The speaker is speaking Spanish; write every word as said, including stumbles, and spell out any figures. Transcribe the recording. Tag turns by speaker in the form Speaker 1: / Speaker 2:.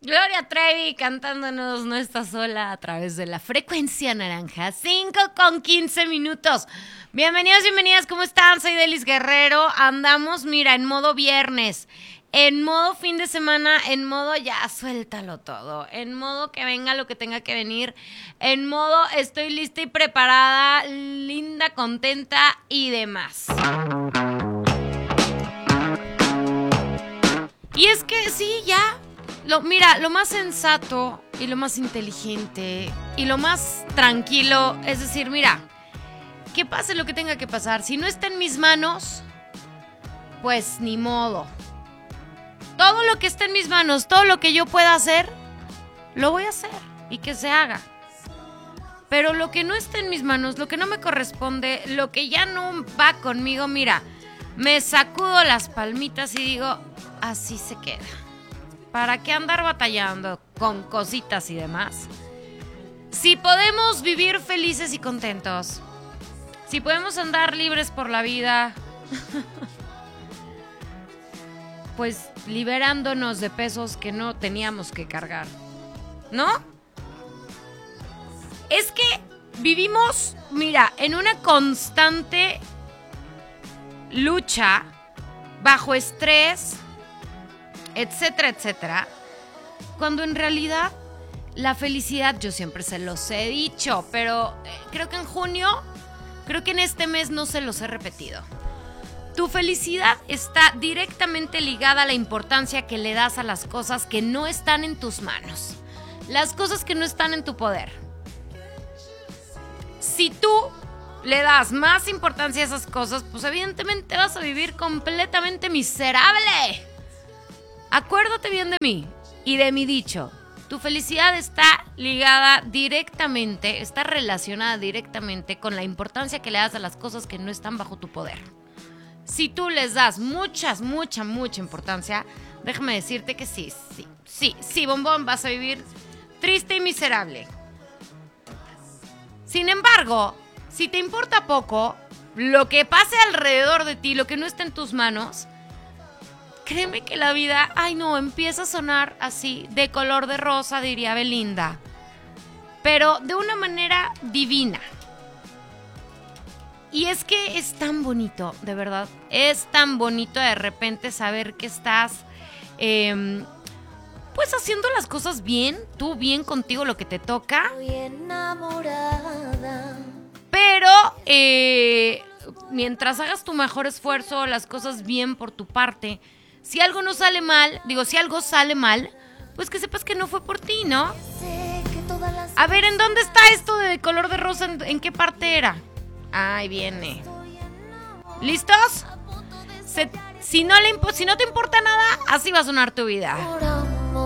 Speaker 1: Gloria Trevi cantándonos No Estás Sola a través de la frecuencia naranja, cinco con quince minutos. Bienvenidos, bienvenidas, ¿cómo están? Soy Delis Guerrero. Andamos, mira, en modo viernes, en modo fin de semana, en modo ya suéltalo todo, en modo que venga lo que tenga que venir, en modo estoy lista y preparada, linda, contenta y demás. Y es que sí, ya... Lo, mira, lo más sensato y lo más inteligente y lo más tranquilo es decir, mira, que pase lo que tenga que pasar. Si no está en mis manos, pues ni modo. Todo lo que está en mis manos, todo lo que yo pueda hacer, lo voy a hacer y que se haga. Pero lo que no está en mis manos, lo que no me corresponde, lo que ya no va conmigo, mira, me sacudo las palmitas y digo, así se queda. ¿Para qué andar batallando con cositas y demás? Si podemos vivir felices y contentos, si podemos andar libres por la vida, pues liberándonos de pesos que no teníamos que cargar, ¿no? Es que vivimos, mira, en una constante lucha, bajo estrés, etcétera, etcétera, cuando en realidad la felicidad, yo siempre se los he dicho, pero creo que en junio, creo que en este mes no se los he repetido. Tu felicidad está directamente ligada a la importancia que le das a las cosas que no están en tus manos, las cosas que no están en tu poder. Si tú le das más importancia a esas cosas, pues evidentemente vas a vivir completamente miserable. Acuérdate bien de mí y de mi dicho. Tu felicidad está ligada directamente, está relacionada directamente con la importancia que le das a las cosas que no están bajo tu poder. Si tú les das muchas, mucha, mucha importancia, déjame decirte que sí, sí, sí, sí, bombón, vas a vivir triste y miserable. Sin embargo, si te importa poco, lo que pase alrededor de ti, lo que no está en tus manos, créeme que la vida, ay no, empieza a sonar así, de color de rosa, diría Belinda. Pero de una manera divina. Y es que es tan bonito, de verdad. Es tan bonito de repente saber que estás, eh, pues haciendo las cosas bien. Tú bien contigo, lo que te toca.
Speaker 2: Estoy enamorada.
Speaker 1: Pero, eh, mientras hagas tu mejor esfuerzo, las cosas bien por tu parte, si algo no sale mal, digo, si algo sale mal, pues que sepas que no fue por ti, ¿no? A ver, ¿en dónde está esto de color de rosa? ¿En, en qué parte era? Ahí viene. ¿Listos? Se, si, no le, si no te importa nada, así va a sonar tu vida.